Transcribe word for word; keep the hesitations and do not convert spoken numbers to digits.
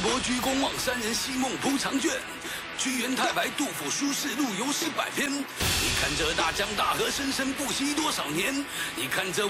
伯居公望山人西梦铺长卷，居元太白杜甫书士路游诗百篇。你看这大江大河深深不息多少年，你看这。